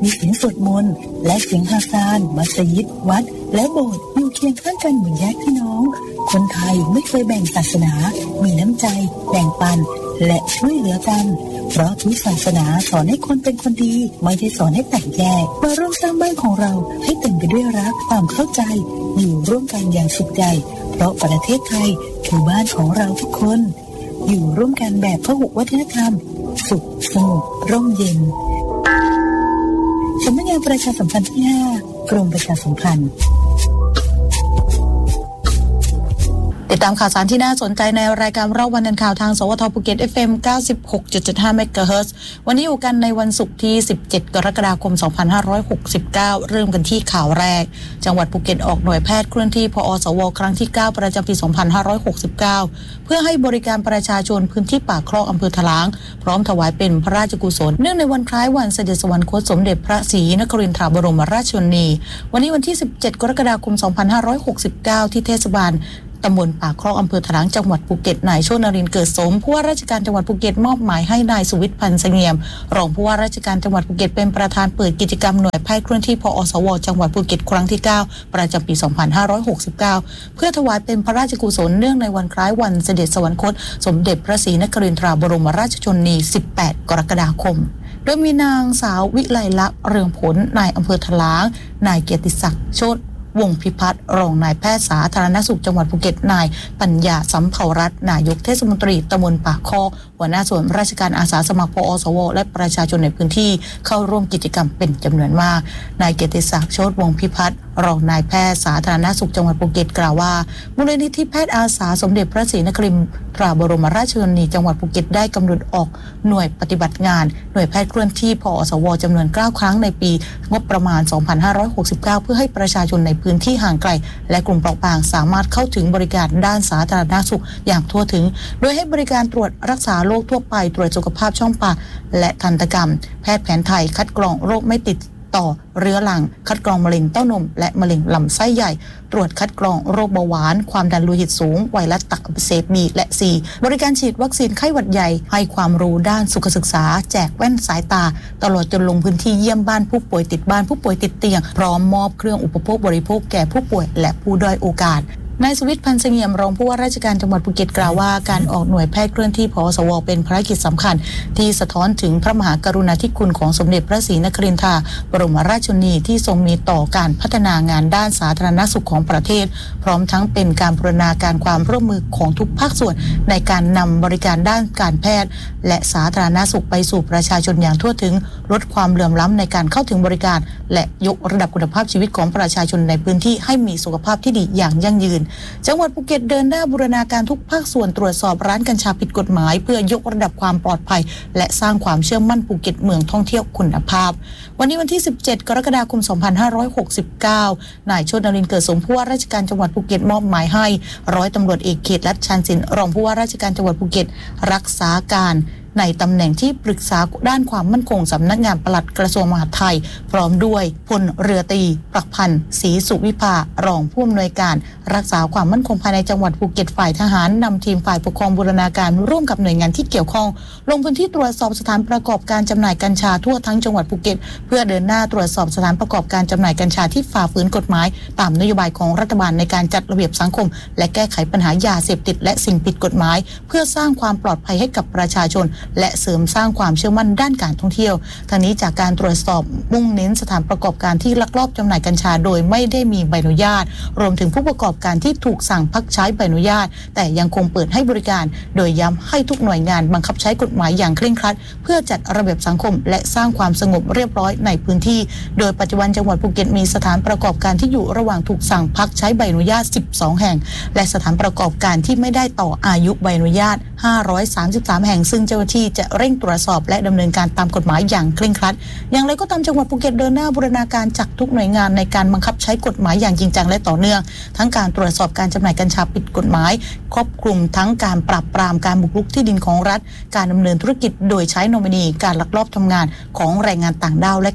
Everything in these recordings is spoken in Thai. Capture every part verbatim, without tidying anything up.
มีเสียงสวดมนต์และเสียงฮาซานมัสยิดวัดและโบสถ์อยู่เคียงข้างกันเหมือนญาติพี่น้องคนไทยไม่เคยแบ่งศาสนามีน้ำใจแบ่งปันและช่วยเหลือกันเพราะทุกศาสนาสอนให้คนเป็นคนดีไม่ได้สอนให้แตกแยกมาร่วมสร้างบ้านของเราให้เต็มไปด้วยรักความเข้าใจอยู่ร่วมกันอย่างสุขใจเพราะประเทศไทยคือบ้านของเราทุกคนอยู่ร่วมกันแบบพหุวัฒนธรรมสุขสงบร่มเย็นสำนักงานประชาสัมพันธ์ที่ห้ากรมประชาสัมพันธ์ติดตามข่าวสารที่น่าสนใจในรายการเล่าวันนันข่าวทางสวทภูเก็ต เอฟ เอ็ม เก้าสิบหกจุดเจ็ดห้า เมกะเฮิรตซ์วันนี้อยู่กันในวันศุกร์ที่สิบเจ็ดกรกฎาคมสองพันห้าร้อยหกสิบเก้าเริ่มกันที่ข่าวแรกจังหวัดภูเก็ตออกหน่วยแพทย์เคลื่อนที่พอสวครั้งที่เก้าประจำปีสองพันห้าร้อยหกสิบเก้าเพื่อให้บริการประชาชนพื้นที่ปากคลองอำเภอถลางพร้อมถวายเป็นพระราชกุศลเนื่องในวันคล้ายวันเสด็จสวรรคตสมเด็จพระศรีนครินทราบรมราชชนนีวันนี้วันที่สิบเจ็ดกรกฎาคมสองพันห้าร้อยหกสิบเก้าที่เทศบาลตำบลปากคลองอำเภอถลางจังหวัดภูเก็ตนายโชตินรินทร์เกิดสมผู้ว่าราชการจังหวัดภูเก็ตมอบหมายให้นายสุวิทย์พันธ์เสงี่ยมรองผู้ว่าราชการจังหวัดภูเก็ตเป็นประธานเปิดกิจกรรมหน่วยแพทย์เคลื่อนที่พอสวจังหวัดภูเก็ตครั้งที่เก้าประจำปีสองพันห้าร้อยหกสิบเก้าเพื่อถวายเป็นพระราชกุศลเนื่องในวันคล้ายวันเสด็จสวรรคตสมเด็จพระศรีนครินทราบรมราชชนนีสิบแปดกรกฎาคมโดยมีนางสาววิไลลักษณ์เรืองผลนายอำเภอถลางนายเกียรติศักดิ์โชติวงพิพัฒน์รองนายแพทย์สาธารณสุขจังหวัดภูเก็ตนายปัญญาสัมภาวรัตน์นายกเทศมนตรีตำบลปากคอหัวหน้าส่วนราชการอาสาสมัครพอสวและประชาชนในพื้นที่เข้าร่วมกิจกรรมเป็นจำนวนมากนายเกียรติศักดิ์โชติวงพิพัฒน์รองนายแพทย์สาธารณสุขจังหวัดภูเก็ตกล่าวว่ามูลนิธิแพทย์อาสาสมเด็จพระศรีนครินทราบรมราชชนนีจังหวัดภูเก็ตได้กำหนดออกหน่วยปฏิบัติงานหน่วยแพทย์เคลื่อนที่พอสวจำนวนเก้าครั้งในปีงบประมาณสองพันห้าร้อยหกสิบเก้าเพื่อให้ประชาชนในพื้นที่ห่างไกลและกลุ่มเปราะบางสามารถเข้าถึงบริการด้านสาธารณสุขอย่างทั่วถึงโดยให้บริการตรวจรักษาโรคทั่วไปตรวจสุขภาพช่องปากและทันตกรรมแพทย์แผนไทยคัดกรองโรคไม่ติดต่อเรื้อรังคัดกรองมะเร็งเต้านมและมะเร็งลำไส้ใหญ่ตรวจคัดกรองโรคเบาหวานความดันโลหิตสูงไวรัสตับอักเสบ บี และ ซี บริการฉีดวัคซีนไข้หวัดใหญ่ให้ความรู้ด้านสุขศึกษาแจกแว่นสายตาตลอดจนลงพื้นที่เยี่ยมบ้านผู้ป่วยติดบ้านผู้ป่วยติดเตียงพร้อมมอบเครื่องอุปโภคบริโภคแก่ผู้ป่วยและผู้ด้อยโอกาสนายสุวิทย์พันธ์เสงี่ยมรองผู้ว่าราชการจังหวัดภูเก็ตกล่าวว่าการออกหน่วยแพทย์เคลื่อนที่พสวเป็นภารกิจสำคัญที่สะท้อนถึงพระมหากรุณาธิคุณของสมเด็จพระศรีนครินทราบรมราชชนนีที่ทรงมีต่อการพัฒนางานด้านสาธารณสุขของประเทศพร้อมทั้งเป็นการบูรณาการความร่วมมือของทุกภาคส่วนในการนำบริการด้านการแพทย์และสาธารณสุขไปสู่ประชาชนอย่างทั่วถึงลดความเหลื่อมล้ำในการเข้าถึงบริการและยกระดับคุณภาพชีวิตของประชาชนในพื้นที่ให้มีสุขภาพที่ดีอย่างยั่งยืนจังหวัดภูเก็ตเดินหน้าบูรณาการทุกภาคส่วนตรวจสอบร้านกัญชาผิดกฎหมายเพื่อยกระดับความปลอดภัยและสร้างความเชื่อมั่นภูเก็ตเมืองท่องเที่ยวคุณภาพวันนี้วันที่สิบเจ็ดกรกฎาคมสองพันห้าร้อยหกสิบเก้านายโชตินรินทร์เกิดสมผู้ว่าราชการจังหวัดภูเก็ตมอบหมายให้ร้อยตำรวจเอกเขตรัชชานสินรองผู้ว่าราชการจังหวัดภูเก็ตรักษาการในตำแหน่งที่ปรึกษาด้านความมั่นคงสำนักงานปลัดกระทรวงมหาดไทยพร้อมด้วยพลเรือตรีประพันธ์ศรีสุวิภารองผู้อำนวยการรักษาความมั่นคงภายในจังหวัดภูเก็ตฝ่ายทหารนำทีมฝ่ายปกครองบูรณาการร่วมกับหน่วยงานที่เกี่ยวข้องลงพื้นที่ตรวจสอบสถานประกอบการจำหน่ายกัญชาทั่วทั้งจังหวัดภูเก็ตเพื่อเดินหน้าตรวจสอบสถานประกอบการจำหน่ายกัญชาที่ฝ่าฝืนกฎหมายตามนโยบายของรัฐบาลในการจัดระเบียบสังคมและแก้ไขปัญหายาเสพติดและสิ่งผิดกฎหมายเพื่อสร้างความปลอดภัยให้กับประชาชนและเสริมสร้างความเชื่อมั่นด้านการท่องเที่ยวทั้งนี้จากการตรวจสอบมุ่งเน้นสถานประกอบการที่ลักลอบจำหน่ายกัญชาโดยไม่ได้มีใบอนุญาตรวมถึงผู้ประกอบการที่ถูกสั่งพักใช้ใบอนุญาตแต่ยังคงเปิดให้บริการโดยย้ำให้ทุกหน่วยงานบังคับใช้กฎหมายอย่างเคร่งครัดเพื่อจัดระเบียบสังคมและสร้างความสงบเรียบร้อยในพื้นที่โดยปัจจุบันจังหวัดภูเก็ตมีสถานประกอบการที่อยู่ระหว่างถูกสั่งพักใช้ใบอนุญาตสิบสองแห่งและสถานประกอบการที่ไม่ได้ต่ออายุใบอนุญาตห้าร้อยสามสิบสามแห่งซึ่งเจ้าหน้าที่จะเร่งตรวจสอบและดำเนินการตามกฎหมายอย่างเคร่งครัดอย่างไรก็ตามจังหวัดภูเก็ตเดินหน้าบูรณาการจากทุกหน่วยงานในการบังคับใช้กฎหมายอย่างจริงจังและต่อเนื่องทั้งการตรวจสอบการจำหน่ายกัญชาผิดกฎหมายครอบคลุมทั้งการปราบปรามการบุกรุกที่ดินของรัฐการดำเนินธุรกิจโดยใช้โนมินีการลักลอบทำงานของแรงงานต่างด้าวและการ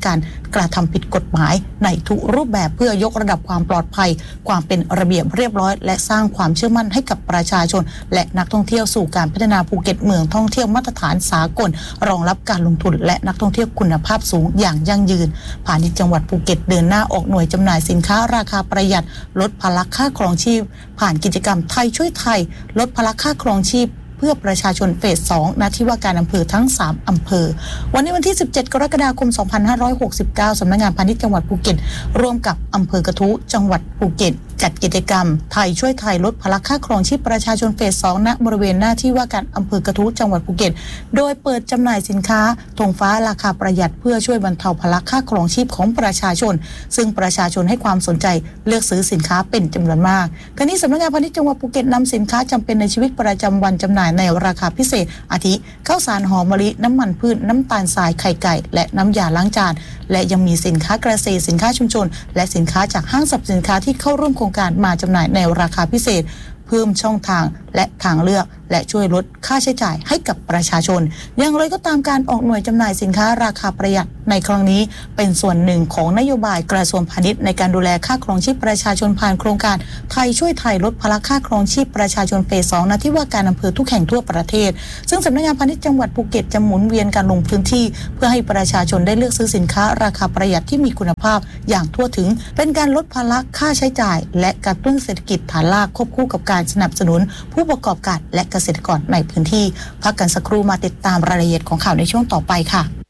กระทำผิดกฎหมายในทุกรูปแบบเพื่อยกระดับความปลอดภัยความเป็นระเบียบเรียบร้อยและสร้างความเชื่อมั่นให้กับประชาชนและนักท่องเที่ยวสู่การพัฒนาภูเก็ตเมืองท่องเที่ยวมาตรฐานสากลรองรับการลงทุนและนักท่องเที่ยวคุณภาพสูงอย่างยั่งยืนพาณิชย์จังหวัดภูเก็ตเดินหน้าออกหน่วยจำหน่ายสินค้าราคาประหยัดลดภาระค่าครองชีพผ่านกิจกรรมไทยช่วยไทยลดภาระค่าครองชีพเพื่อประชาชนเฟสสองณที่ว่าการอำเภอทั้งสามอำเภอวันนี้วันที่สิบเจ็ดกรกฎาคมสองพันห้าร้อยหกสิบเก้าสำนักงานพาณิชย์จังหวัดภูเก็ตร่วมกับอำเภอกระทู้จังหวัดภูเก็ตจัดกิจกรรมไทยช่วยไทยลดภาระค่าครองชีพประชาชนเฟสสองณบริเวณหน้าที่ว่าการอำเภอกระทู้จังหวัดภูเก็ตโดยเปิดจำหน่ายสินค้าธงฟ้าราคาประหยัดเพื่อช่วยบรรเทาภาระค่าครองชีพของประชาชนซึ่งประชาชนให้ความสนใจเลือกซื้อสินค้าเป็นจำนวนมากคราวนี้สำนักงานพาณิชย์จังหวัดภูเก็ตนำสินค้าจำเป็นในชีวิตประจำวันจำหน่ายในราคาพิเศษอาทิข้าวสารหอมมะลิน้ำมันพืชน้ำตาลทรายไข่ไก่และน้ำยาล้างจานและยังมีสินค้าเกษตรสินค้าชุมชนและสินค้าจากห้างสรรพสินค้าที่เข้าร่วมโครงการมาจำหน่ายในราคาพิเศษเพิ่มช่องทางและทางเลือกและช่วยลดค่าใช้จ่ายให้กับประชาชนอย่างไรก็ตามการออกหน่วยจำหน่ายสินค้าราคาประหยัดในครั้งนี้เป็นส่วนหนึ่งของนโยบายกระทรวงพาณิชย์ในการดูแลค่าครองชีพประชาชนผ่านโครงการไทยช่วยไทยลดภาระค่าครองชีพประชาชนเฟสสองณที่ว่าการอำเภอทุกแห่งทั่วประเทศซึ่งสำนักงานพาณิชย์จังหวัดภูเก็ตจะหมุนเวียนการลงพื้นที่เพื่อให้ประชาชนได้เลือกซื้อสินค้าราคาประหยัดที่มีคุณภาพอย่างทั่วถึงเป็นการลดภาระค่าใช้จ่ายและกระตุ้นเศรษฐกิจฐานรากควบคู่กับการสนับสนุนผู้ประกอบการและเกษตรกรในพื้นที่พักกันสักครู่มาติดตามรายละเอียดของข่าวในช่วงต่อไปค่ะ